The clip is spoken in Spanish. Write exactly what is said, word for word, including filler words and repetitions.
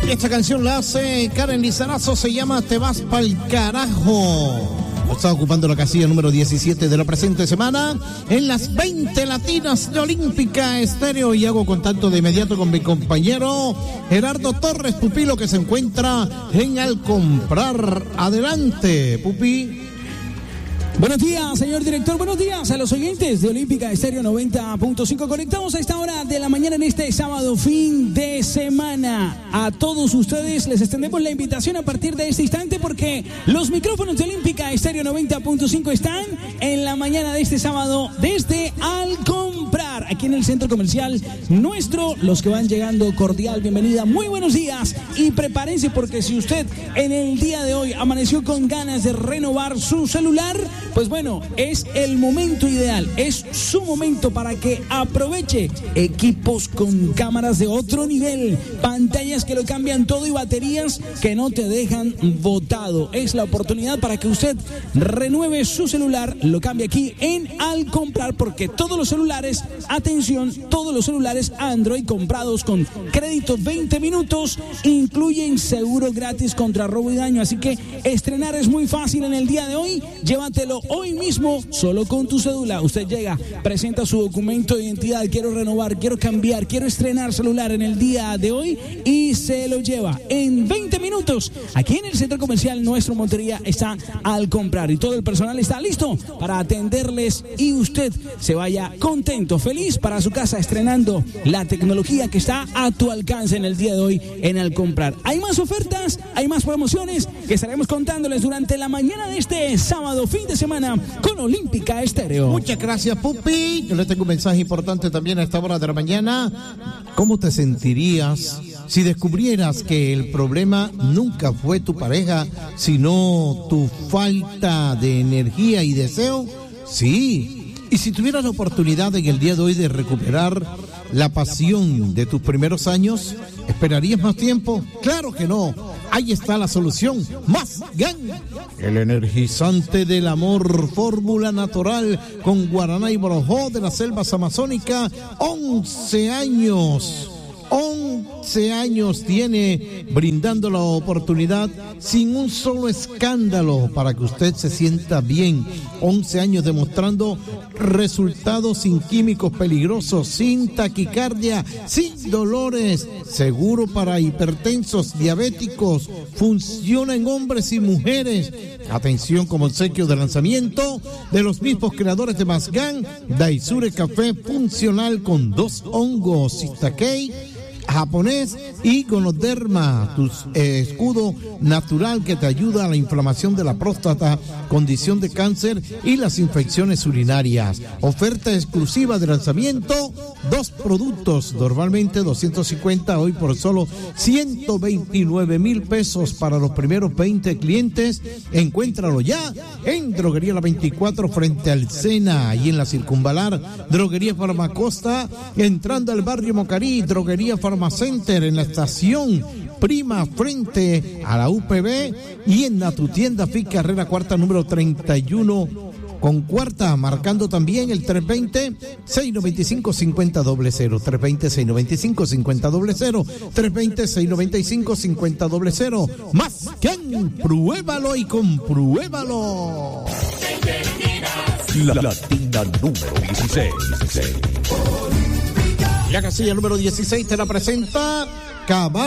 Esta canción la hace Karen Lizarazo, se llama Te vas pa'l carajo. Está ocupando la casilla número diecisiete de la presente semana en las veinte latinas de Olímpica Estéreo, y hago contacto de inmediato con mi compañero Gerardo Torres, pupilo, que se encuentra en Al Comprar. Adelante, Pupi. Buenos días, señor director. Buenos días a los oyentes de Olímpica Estéreo noventa punto cinco. Conectamos a esta hora de la mañana en este sábado, fin de semana. A todos ustedes les extendemos la invitación a partir de este instante, porque los micrófonos de Olímpica Estéreo noventa punto cinco están en la mañana de este sábado desde Al Comprar, aquí en el centro comercial nuestro. Los que van llegando, cordial bienvenida, muy buenos días, y prepárense, porque si usted en el día de hoy amaneció con ganas de renovar su celular, pues bueno, es el momento ideal, es su momento para que aproveche equipos con cámaras de otro nivel, pantallas que lo cambian todo y baterías que no te dejan botado. Es la oportunidad para que usted renueve su celular, lo cambie aquí en Al Comprar, porque todos los celulares, atención, todos los celulares Android comprados con crédito veinte minutos incluyen seguro gratis contra robo y daño. Así que estrenar es muy fácil en el día de hoy. Llévatelo hoy mismo solo con tu cédula. Usted llega, presenta su documento de identidad: quiero renovar, quiero cambiar, quiero estrenar celular en el día de hoy, y se lo lleva en veinte minutos. Aquí en el centro comercial nuestro Montería está Al Comprar, y todo el personal está listo para atenderles, y usted se vaya contento, feliz para su casa, estrenando la tecnología que está a tu alcance en el día de hoy en Al Comprar. Hay más ofertas, hay más promociones que estaremos contándoles durante la mañana de este sábado, fin de semana, con Olímpica Estéreo. Muchas gracias, Pupi. Yo le tengo un mensaje importante también a esta hora de la mañana. ¿Cómo te sentirías si descubrieras que el problema nunca fue tu pareja, sino tu falta de energía y deseo? Sí. Y si tuvieras la oportunidad en el día de hoy de recuperar la pasión de tus primeros años, ¿esperarías más tiempo? Claro que no. Ahí está la solución. Más Gan, el energizante del amor, fórmula natural con guaraná y borojó de las selvas amazónicas. once años. once años tiene brindando la oportunidad sin un solo escándalo para que usted se sienta bien. once años demostrando resultados sin químicos peligrosos, sin taquicardia, sin dolores, seguro para hipertensos, diabéticos, funciona en hombres y mujeres. Atención, como obsequio de lanzamiento de los mismos creadores de Mazgan, Daisure Café funcional con dos hongos, Sistakei japonés y Gonoderma, tu eh, escudo natural que te ayuda a la inflamación de la próstata, condición de cáncer y las infecciones urinarias. Oferta exclusiva de lanzamiento, dos productos, normalmente doscientos cincuenta, hoy por solo ciento veintinueve mil pesos para los primeros veinte clientes. Encuéntralo ya en Droguería La veinticuatro frente al Sena, y en la Circunvalar, Droguería Farmacosta, entrando al barrio Mocarí, Droguería Farmacenter en la estación Prima frente a la U P B, y en la tu tienda F I C Carrera Cuarta número treinta y uno con cuarta, marcando también el tres veinte, seiscientos noventa y cinco, cincuenta cero cero, tres veinte, seiscientos noventa y cinco, cincuenta cero cero, tres veinte, seiscientos noventa y cinco, cincuenta cero cero. Más que pruébalo y compruébalo. La Latina número dieciséis. La casilla número dieciséis te la presenta Cabal.